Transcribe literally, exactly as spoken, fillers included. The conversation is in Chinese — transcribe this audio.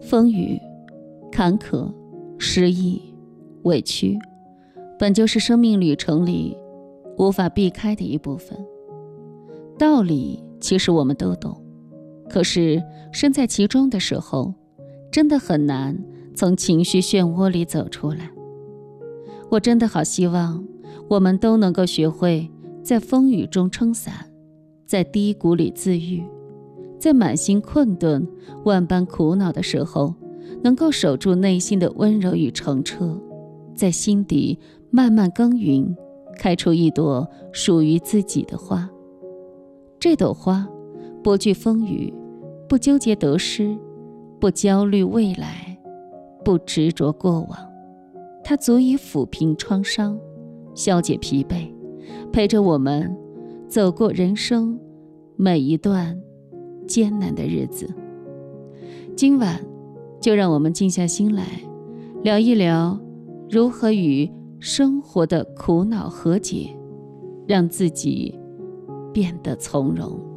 风雨、坎坷、失意、委屈，本就是生命旅程里无法避开的一部分。道理其实我们都懂，可是身在其中的时候，真的很难从情绪漩涡里走出来。我真的好希望我们都能够学会在风雨中撑伞，在低谷里自愈，在满心困顿、万般苦恼的时候，能够守住内心的温柔与澄澈，在心底慢慢耕耘，开出一朵属于自己的花。这朵花不惧风雨，不纠结得失，不焦虑未来，不执着过往，它足以抚平创伤，消解疲惫，陪着我们走过人生每一段艰难的日子。今晚就让我们静下心来，聊一聊如何与生活的苦恼和解，让自己变得从容。